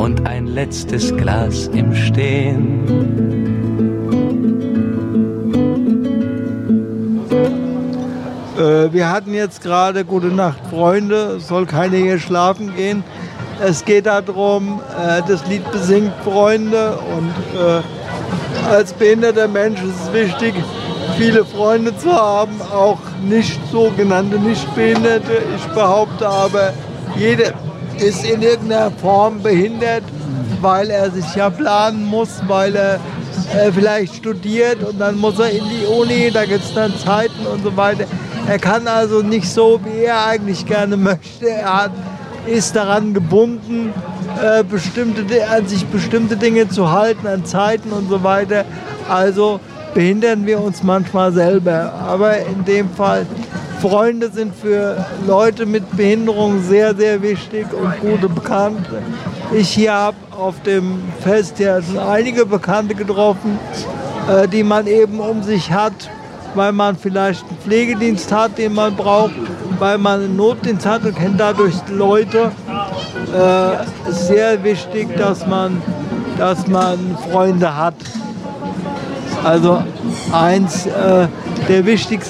und ein letztes Glas im Stehen. Wir hatten jetzt gerade Gute Nacht, Freunde, soll keiner hier schlafen gehen. Es geht darum, das Lied besingt Freunde und als behinderter Mensch ist es wichtig, viele Freunde zu haben, auch nicht sogenannte Nichtbehinderte. Ich behaupte aber, jeder ist in irgendeiner Form behindert, weil er sich ja planen muss, weil er vielleicht studiert und dann muss er in die Uni, da gibt es dann Zeiten und so weiter. Er kann also nicht so, wie er eigentlich gerne möchte. Er ist daran gebunden, an sich bestimmte Dinge zu halten, an Zeiten und so weiter. Also behindern wir uns manchmal selber. Aber in dem Fall, Freunde sind für Leute mit Behinderung sehr, sehr wichtig und gute Bekannte. Ich hier habe auf dem Fest ja schon einige Bekannte getroffen, die man eben um sich hat, weil man vielleicht einen Pflegedienst hat, den man braucht, weil man einen Notdienst hat und kennt dadurch Leute. Es ist sehr wichtig, dass man Freunde hat. Also eins der wichtigsten